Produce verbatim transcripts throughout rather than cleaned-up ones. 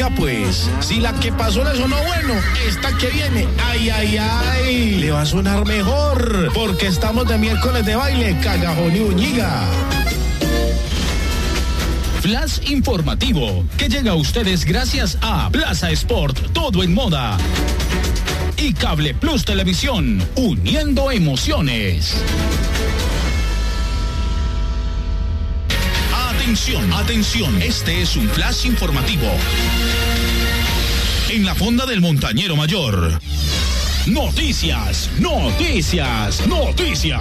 Oiga pues, si la que pasó le sonó bueno, esta que viene, ay, ay, ay, le va a sonar mejor, porque estamos de miércoles de baile, Cagajón y Buñiga. Flash informativo, que llega a ustedes gracias a Plaza Sport, todo en moda. Y Cable Plus Televisión, uniendo emociones. Atención, atención, este es un flash informativo. En la fonda del Montañero Mayor. Noticias, noticias, noticias.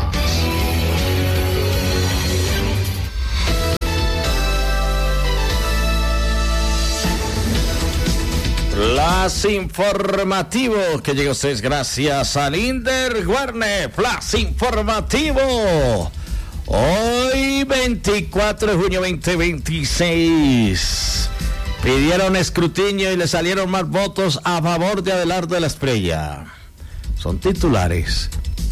Flash informativo que llega a ustedes gracias al Inder Guarne. Flash informativo. Hoy veinticuatro de junio veinte veintiséis. Pidieron escrutinio y le salieron más votos a favor de Abelardo de la Espriella. Son titulares.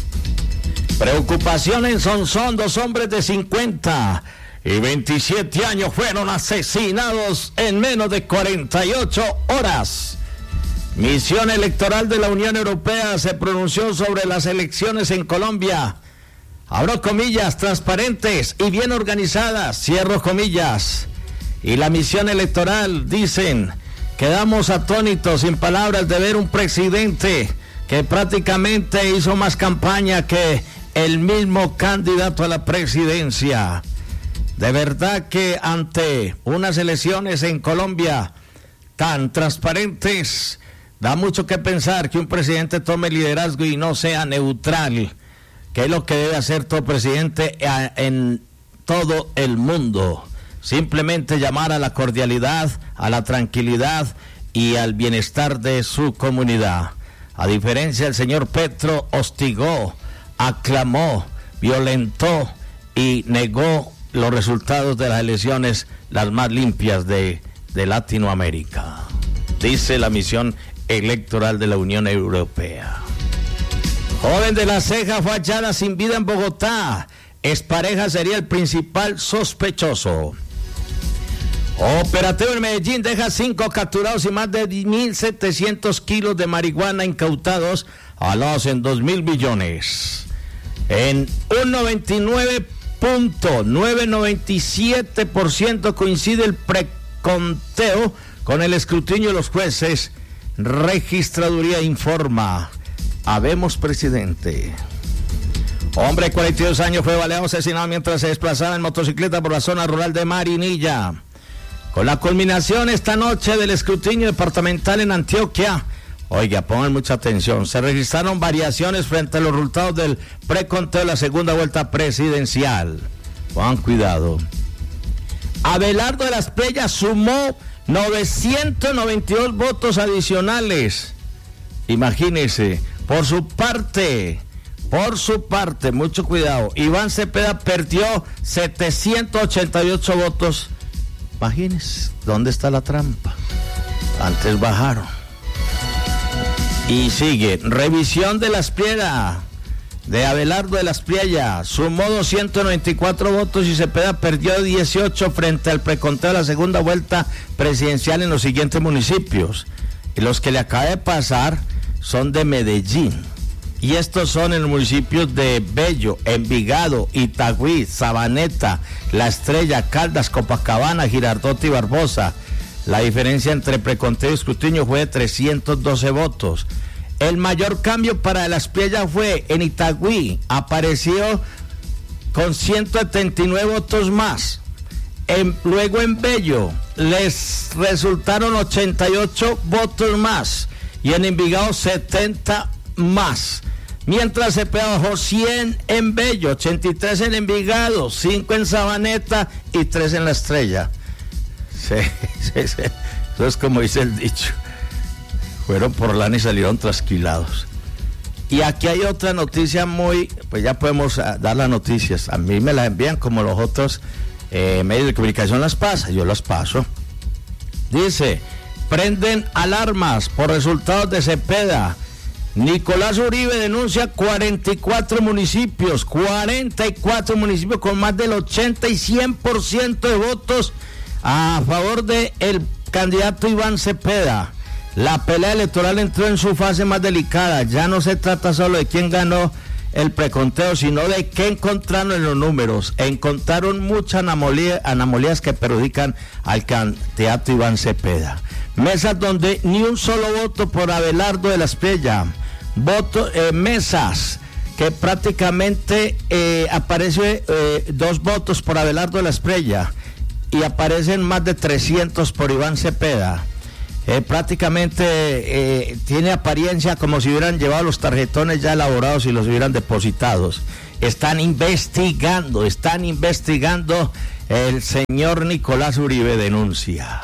Preocupación en Sonsón, dos hombres de cincuenta y veintisiete años fueron asesinados en menos de cuarenta y ocho horas. Misión electoral de la Unión Europea se pronunció sobre las elecciones en Colombia. Abro comillas, transparentes y bien organizadas, cierro comillas. Y la misión electoral, dicen, quedamos atónitos, sin palabras, de ver un presidente que prácticamente hizo más campaña que el mismo candidato a la presidencia. De verdad que ante unas elecciones en Colombia tan transparentes, da mucho que pensar que un presidente tome liderazgo y no sea neutral, que es lo que debe hacer todo presidente en todo el mundo. Simplemente llamar a la cordialidad, a la tranquilidad y al bienestar de su comunidad. A diferencia del señor Petro, hostigó, aclamó, violentó y negó los resultados de las elecciones, las más limpias de, de Latinoamérica, dice la misión electoral de la Unión Europea. Joven de La Ceja fue hallada sin vida en Bogotá. Expareja sería el principal sospechoso. Operativo en Medellín deja cinco capturados y más de mil setecientos kilos de marihuana incautados, avaluados en dos mil millones. En un noventa y nueve punto novecientos noventa y siete por ciento coincide el preconteo con el escrutinio de los jueces. Registraduría informa. Habemos presidente. Hombre de cuarenta y dos años fue baleado, asesinado mientras se desplazaba en motocicleta por la zona rural de Marinilla. Con la culminación esta noche del escrutinio departamental en Antioquia, oiga, pongan mucha atención, se registraron variaciones frente a los resultados del preconteo de la segunda vuelta presidencial. Pongan cuidado. Abelardo de la Espriella sumó novecientos noventa y dos votos adicionales. Imagínense. Por su parte, por su parte, mucho cuidado, Iván Cepeda perdió setecientos ochenta y ocho votos. Imagínense, ¿dónde está la trampa? Antes bajaron. Y sigue, revisión de la Espriella, de Abelardo de la Espriella, sumó doscientos noventa y cuatro votos y Cepeda perdió dieciocho frente al preconteo de la segunda vuelta presidencial en los siguientes municipios. Y los que le acaba de pasar son de Medellín, y estos son en los municipios de Bello, Envigado, Itagüí, Sabaneta, La Estrella, Caldas, Copacabana, Girardot y Barbosa. La diferencia entre preconteo y escrutinio fue de trescientos doce votos. El mayor cambio para la Espriella fue en Itagüí, apareció con ciento setenta y nueve votos más. En, luego en Bello les resultaron ochenta y ocho votos más. Y en Envigado setenta más. Mientras se bajó cien en Bello, ochenta y tres en Envigado, cinco en Sabaneta y tres en La Estrella. Sí, sí, sí. Eso es como dice el dicho. Fueron por lana y salieron trasquilados. Y aquí hay otra noticia muy, pues ya podemos dar las noticias. A mí me las envían como los otros eh, medios de comunicación las pasan, yo las paso. Dice: prenden alarmas por resultados de Cepeda. Nicolás Uribe denuncia cuarenta y cuatro municipios, cuarenta y cuatro municipios con más del ochenta y cien por ciento de votos a favor de el candidato Iván Cepeda. La pelea electoral entró en su fase más delicada. Ya no se trata solo de quién ganó el preconteo, sino de qué encontraron en los números. Encontraron muchas anomalías, anomalías que perjudican al candidato Iván Cepeda. Mesas donde ni un solo voto por Abelardo de la Espriella. Voto, eh, mesas que prácticamente eh, aparece eh, dos votos por Abelardo de la Espriella y aparecen más de trescientos por Iván Cepeda. Eh, prácticamente eh, tiene apariencia como si hubieran llevado los tarjetones ya elaborados y los hubieran depositados. Están investigando, están investigando. El señor Nicolás Uribe denuncia.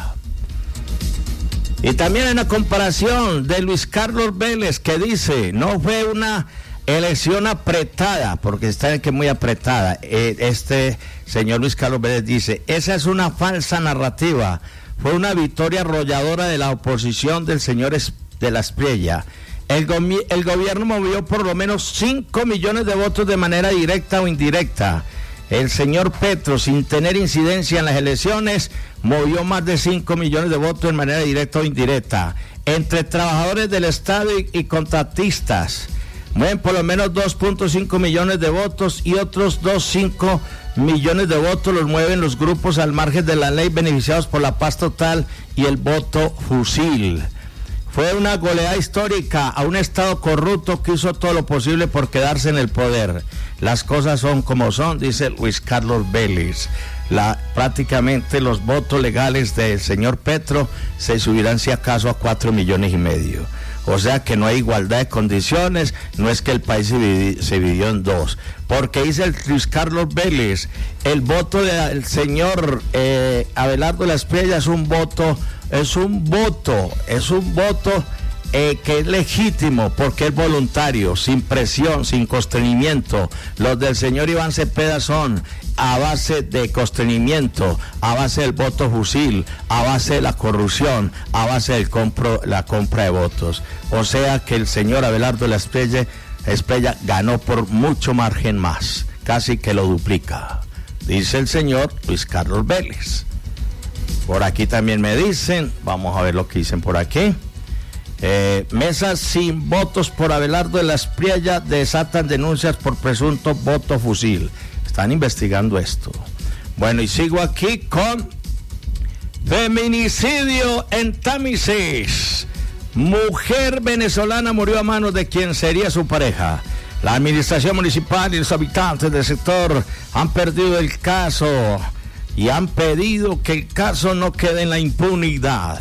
Y también hay una comparación de Luis Carlos Vélez que dice, no fue una elección apretada, porque está que muy apretada. Eh, este señor Luis Carlos Vélez dice, esa es una falsa narrativa. Fue una victoria arrolladora de la oposición del señor es, de la Espriella. El, gomi- el gobierno movió por lo menos cinco millones de votos de manera directa o indirecta. El señor Petro, sin tener incidencia en las elecciones, movió más de cinco millones de votos de manera directa o indirecta. Entre trabajadores del Estado y, y contratistas, mueven por lo menos dos punto cinco millones de votos y otros dos punto cinco millones de votos los mueven los grupos al margen de la ley beneficiados por la paz total y el voto fusil. Fue una goleada histórica a un Estado corrupto que hizo todo lo posible por quedarse en el poder. Las cosas son como son, dice Luis Carlos Vélez. La, prácticamente los votos legales del señor Petro se subirán si acaso a cuatro millones y medio. O sea que no hay igualdad de condiciones, no es que el país se, dividi, se dividió en dos. Porque dice el Luis Carlos Vélez, el voto del señor eh, Abelardo de la Espriella es un voto, es un voto, es un voto eh, que es legítimo porque es voluntario, sin presión, sin constreñimiento. Los del señor Iván Cepeda son a base de constreñimiento, a base del voto fusil, a base de la corrupción, a base de compro, la compra de votos. O sea que el señor Abelardo de la Espriella, Espriella ganó por mucho margen más, casi que lo duplica, dice el señor Luis Carlos Vélez. Por aquí también me dicen, vamos a ver lo que dicen por aquí. Eh, mesas sin votos por Abelardo de la Espriella desatan denuncias por presunto voto fusil. Están investigando esto. Bueno, y sigo aquí con feminicidio en Tamices. Mujer venezolana murió a manos de quien sería su pareja. La administración municipal y los habitantes del sector han perdido el caso y han pedido que el caso no quede en la impunidad.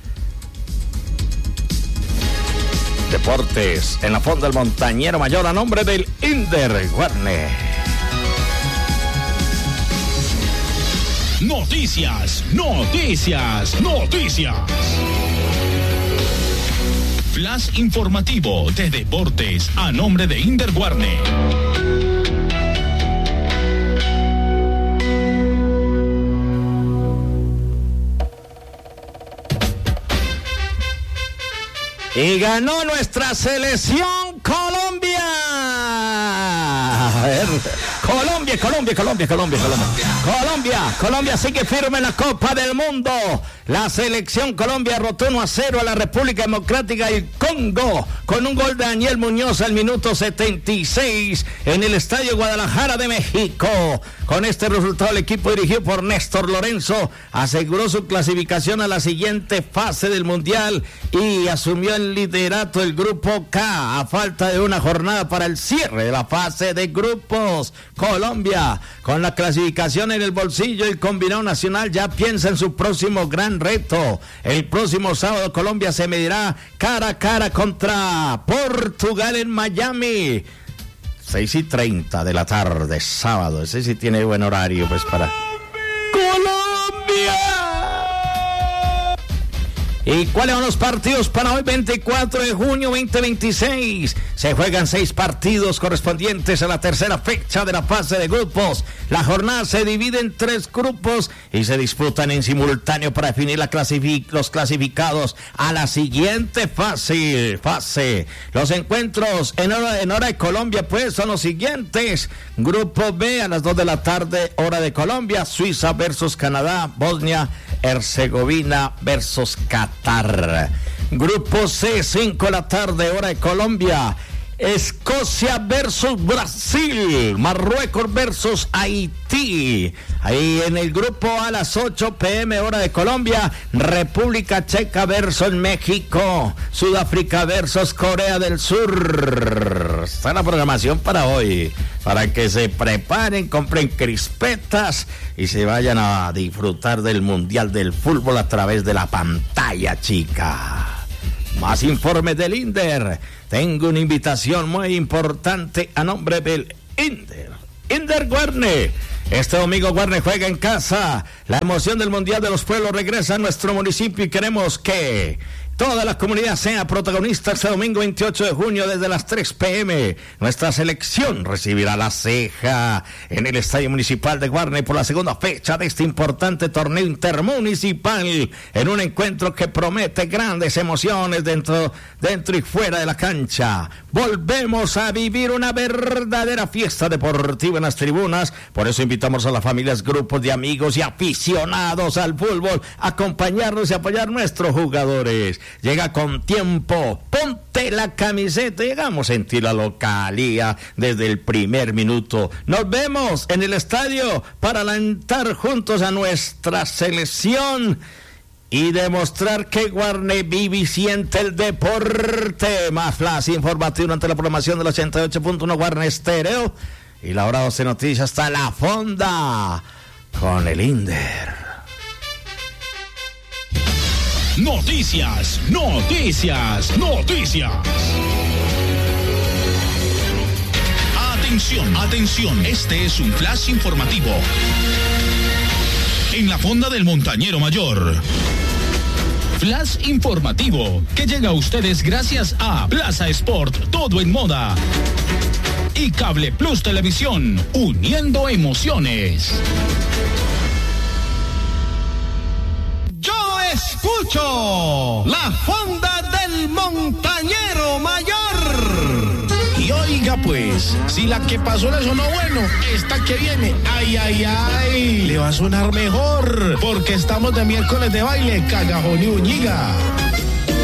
Deportes en la Fonda del Montañero Mayor a nombre del Inder Guarne. Noticias, noticias, noticias. Flash informativo de deportes a nombre de Inder Guarne. Y ganó nuestra selección Colombia. A ver, Colombia, Colombia, Colombia, Colombia, Colombia. Colombia, Colombia sigue firme en la Copa del Mundo. La selección Colombia derrotó uno a cero a la República Democrática del Congo con un gol de Daniel Muñoz al minuto setenta y seis en el Estadio Guadalajara de México. Con este resultado el equipo dirigido por Néstor Lorenzo aseguró su clasificación a la siguiente fase del Mundial y asumió el liderato del Grupo K a falta de una jornada para el cierre de la fase de grupos. Colombia, con la clasificación en el bolsillo, el combinado nacional ya piensa en su próximo gran reto. El próximo sábado Colombia se medirá cara a cara contra Portugal en Miami. seis y treinta de la tarde, sábado. Ese sí tiene buen horario, pues, para Colombia. ¿Y cuáles son los partidos para hoy, veinticuatro de junio veinte veintiséis? se juegan seis partidos correspondientes a la tercera fecha de la fase de grupos. La jornada se divide en tres grupos y se disputan en simultáneo para definir la clasific- los clasificados a la siguiente fase. fase. Los encuentros en hora, en hora de Colombia, pues, son los siguientes. Grupo B a las dos de la tarde, hora de Colombia, Suiza versus Canadá, Bosnia, Herzegovina versus Qatar. Grupo C, cinco de la tarde, hora de Colombia, Escocia versus Brasil, Marruecos versus Haití. Ahí en el grupo A, a las ocho pm hora de Colombia, República Checa versus México, Sudáfrica versus Corea del Sur. Está la programación para hoy, para que se preparen, compren crispetas y se vayan a disfrutar del Mundial del Fútbol a través de la pantalla chica. Más informes del Inder. Tengo una invitación muy importante a nombre del Inder. Inder Guarne. Este domingo Guarne juega en casa. La emoción del Mundial de los Pueblos regresa a nuestro municipio y queremos que toda la comunidad sea protagonista este domingo veintiocho de junio desde las tres pm. Nuestra selección recibirá la ceja en el Estadio Municipal de Guarne por la segunda fecha de este importante torneo intermunicipal, en un encuentro que promete grandes emociones dentro, dentro y fuera de la cancha. Volvemos a vivir una verdadera fiesta deportiva en las tribunas. Por eso invitamos a las familias, grupos de amigos y aficionados al fútbol a acompañarnos y apoyar a nuestros jugadores. Llega con tiempo, ponte la camiseta, llegamos a sentir la localía desde el primer minuto. Nos vemos en el estadio para alentar juntos a nuestra selección y demostrar que Guarne vive y siente el deporte. Más flash informativo ante la programación del ochenta y ocho punto uno Guarne Estéreo. Y la hora doce noticias está la fonda con el Inder. Noticias, noticias, noticias. Atención, atención, este es un flash informativo. En la fonda del Montañero Mayor. Flash informativo que llega a ustedes gracias a Plaza Sport, todo en moda. Y Cable Plus Televisión, uniendo emociones. Escucho la fonda del Montañero Mayor. Y oiga pues, si la que pasó le sonó bueno, esta que viene, ay, ay, ay, le va a sonar mejor, porque estamos de miércoles de baile, Cagajón y Uñiga.